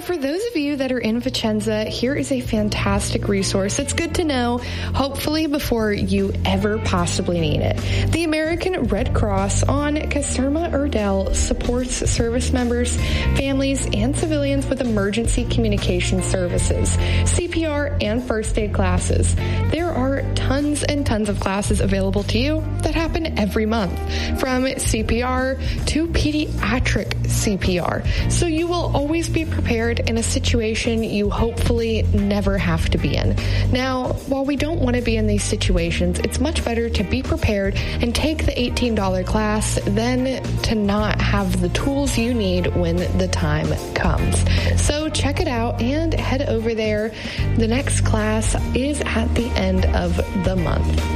for those of you that are in Vicenza, here is a fantastic resource. It's good to know, hopefully before you ever possibly need it. The American Red Cross on Caserma Urdell supports service members, families, and civilians with emergency communication services, CPR, and first aid classes. There are tons and tons of classes available to you that happen every month, from CPR to pediatric CPR. So you will always be prepared in a situation you hopefully never have to be in. Now, while we don't want to be in these situations, it's much better to be prepared and take the $18 class than to not have the tools you need when the time comes. So check it out and head over there. The next class is at the end of the month.